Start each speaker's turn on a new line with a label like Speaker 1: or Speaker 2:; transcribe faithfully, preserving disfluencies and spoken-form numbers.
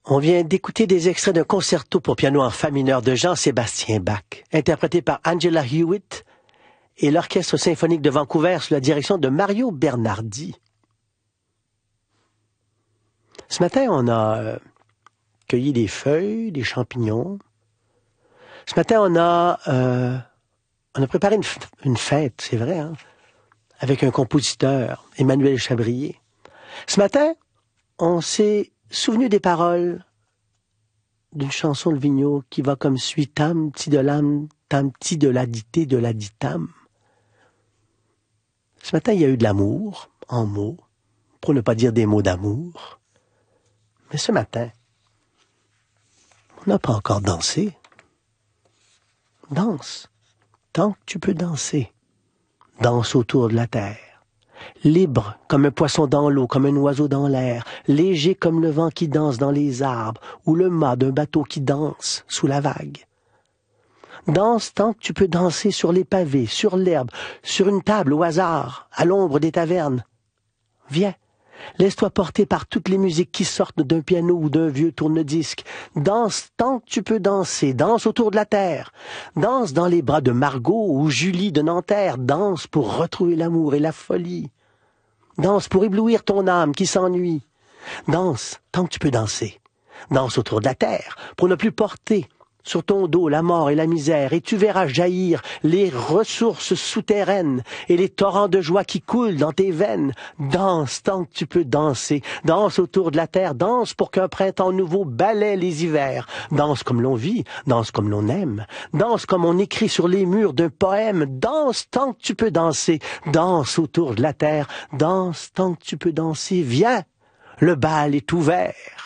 Speaker 1: On vient d'écouter des extraits d'un concerto pour piano en fa mineur de Jean-Sébastien Bach, interprété par Angela Hewitt et l'Orchestre symphonique de Vancouver sous la direction de Mario Bernardi. Ce matin, on a euh, cueilli des feuilles, des champignons. Ce matin, on a, euh, on a préparé une, f- une fête, c'est vrai, hein, avec un compositeur, Emmanuel Chabrier. Ce matin, on s'est souvenu des paroles d'une chanson de Vigneault qui va comme suit: tam ti de l'âme, tam ti de la dité de la ditam. Ce matin, il y a eu de l'amour, en mots, pour ne pas dire des mots d'amour. Mais ce matin, on n'a pas encore dansé. Danse, tant que tu peux danser. Danse autour de la terre. Libre comme un poisson dans l'eau, comme un oiseau dans l'air, léger comme le vent qui danse dans les arbres, ou le mât d'un bateau qui danse sous la vague. Danse tant que tu peux danser sur les pavés, sur l'herbe, sur une table au hasard, à l'ombre des tavernes. Viens, laisse-toi porter par toutes les musiques qui sortent d'un piano ou d'un vieux tourne-disque. Danse tant que tu peux danser, danse autour de la terre. Danse dans les bras de Margot ou Julie de Nanterre. Danse pour retrouver l'amour et la folie. Danse pour éblouir ton âme qui s'ennuie. Danse tant que tu peux danser. Danse autour de la terre pour ne plus porter sur ton dos la mort et la misère, et tu verras jaillir les ressources souterraines et les torrents de joie qui coulent dans tes veines. Danse tant que tu peux danser. Danse autour de la terre. Danse pour qu'un printemps nouveau balaie les hivers. Danse comme l'on vit. Danse comme l'on aime. Danse comme on écrit sur les murs d'un poème. Danse tant que tu peux danser. Danse autour de la terre. Danse tant que tu peux danser. Viens, le bal est ouvert.